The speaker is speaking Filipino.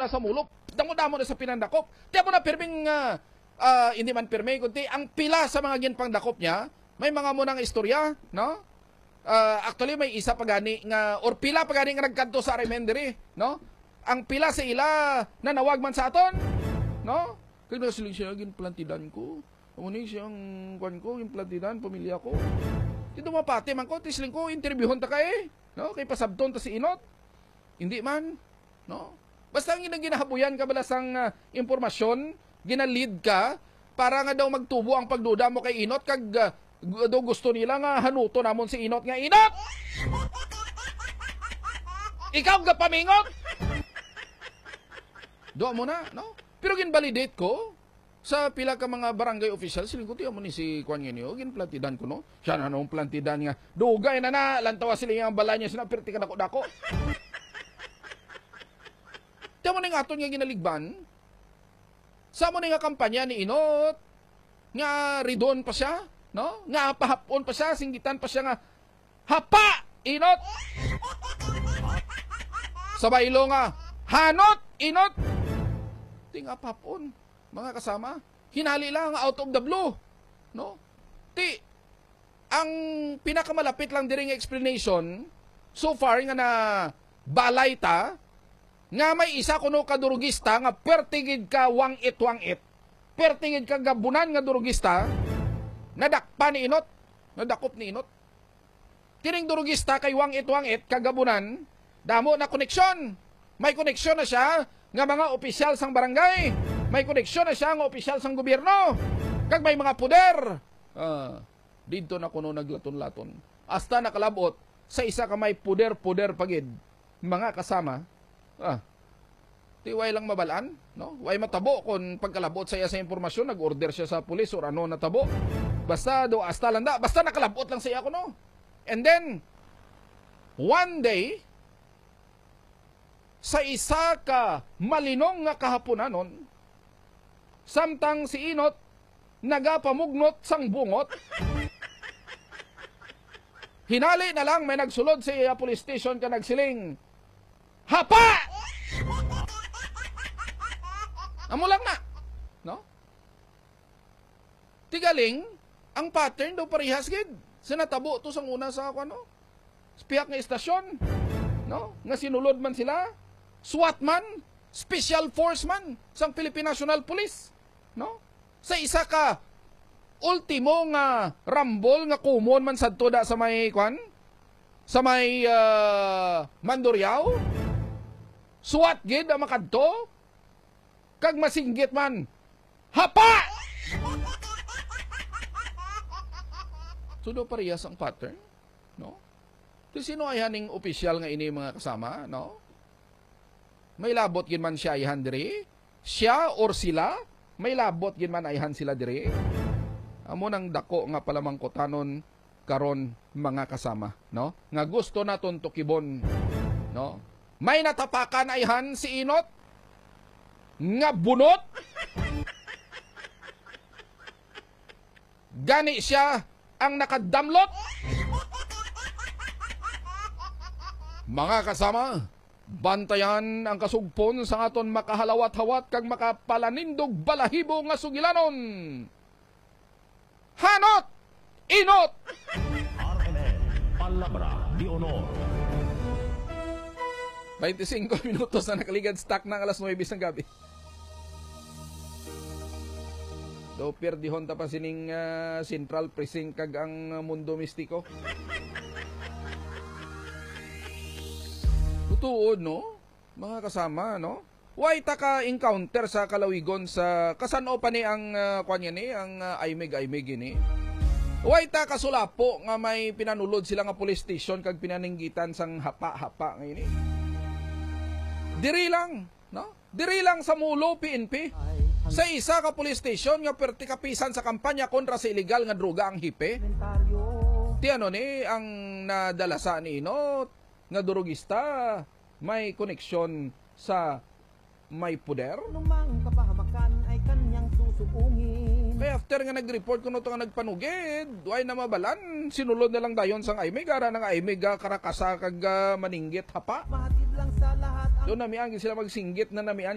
pila sa mulop. Damo-damo na sa pinandakop. Tiyan mo na pirming, hindi man pirming, kundi ang pila sa mga ginpangdakop niya, may mga munang istorya, no? Actually, may isa pa gani nga, or pila pa gani nga nagkanto sa Remenderi, no? Ang pila sa ila, na nawag man sa aton, no? Kaya nasiling siya, ginplantidan ko. Muni siyang kwan ko, ginplantidan, pamilya ko. Dito mapati man ko, tisling ko, interviewon ta kay, no? Kay pasabton ta si Inot. Hindi man, no? Basta ang ginahabuyan ka balasang impormasyon, ginalid ka, para nga daw magtubo ang pagduda mo kay Inot, kag daw gusto nila nga hanuto namon si Inot nga, Inot! Ikaw ga pamingot! Doa mo na, no? Pero ginvalidate ko, sa pila ka mga barangay official, siling ko tiyan mo ni si Kwan Genio, ginplantidan ko, no? Siya na nung plantidan nga, dugay na, lantawa sila yung bala niya, sinapirti ka dako-dako. Tiyan mo na nga aton nga ginaligban, sa mo na nga kampanya ni Inot, nga ridon pa siya, no? Nga pahapon pa siya, singgitan pa siya nga, hapa! Inot! Sa bailo nga, hanot! Inot! Tinga pahapon. Mga kasama, hinali lang out of the blue, no? Ang pinakamalapit lang diring explanation so far nga na balay ta nga may isa kuno ka durugista nga pertigid ka wangit, pertigid ka gabunan nga durugista, nadakpa ni Inot, nadakop ni Inot. Tining durugista kay wangit kagabunan, damo na koneksyon. May koneksyon na siya nga mga opisyal sang barangay. May koneksyon na siya ng opisyal sang gobyerno. Kag may mga puder. Dito na kuno naglaton-laton. Hasta nakalabot sa isa ka may puder-puder pagid. Mga kasama. Way lang mabalaan. No? Way matabo kung pagkalabot sa iya sa impormasyon, nag-order siya sa pulis or ano natabo. Basta do hasta landa. Basta nakalabot lang sa iya kuno. And then, one day, sa isa ka malinong nga kahaponanon, samtang si Inot nagapamugnot sang bungot, hinali na lang may nagsulod sa iya police station ka nagsiling, hapa! Amo lang na, no? Tigaling, ang pattern daw parehas gid. Sinatabo to sang una sa ano, spiyak nga istasyon, no? Nga sinulod man sila, SWAT man, Special Force man, sang Philippine National Police, no? Sa isa ka ultimo nga rambol nga kumon man sadto da sa may kwan, sa may Mandurriao, SWAT gid ang makadto, kag masinggit man, hapa! Sudo parehas ang pattern, no? Sino ay haning opisyal nga ini mga kasama, no? May labot gin man siya ayhan diri, siya or sila, may labot gin man ayhan sila diri. Amo nang dako nga palamangkotanon karon mga kasama, no? Nga gusto naton tukibon, no? May natapakan ayhan si Inot nga bunot. Gani siya ang nakadamlot. Mga kasama, bantayan ang kasugpon sa aton makahalawat-hawat kag makapalanindog balahibo nga sugilanon. Hanot! Inot! RNN, Palabra de Honor. 25 minutos na nakaligad stock ng alas 9 ng gabi. Do perdihon ta pa sining Central Precinct kag ang Mundo Mistiko. Tutuod, no? Mga kasama, no? Why ta ka encounter sa Kalawigon sa kasano pa ni ang kanya ni ang Aimeg ni? Why ta kasulapo nga may pinanulod sila nga police station kag pinaninggitan sang hapa-hapa ngayon eh? Diri lang, no? Diri lang sa Mulo PNP. Sa isa ka police station nga perti kapisan sa kampanya kontra sa illegal nga droga ang hipe. Ti ano ni ang nadalasa ni Inot nga durugista may koneksyon sa may puder. Lumang kapahamakan ay kanyang susubungin. Kaya after nga nag-report kuno to nga nagpanugid, way na mabalan, sinulod na lang dayon sang Aimeg, ara nga Aimeg karakasa kag maninggit hapa. Mahatid lang sa lahat ang Doon namian sila magsinggit na namian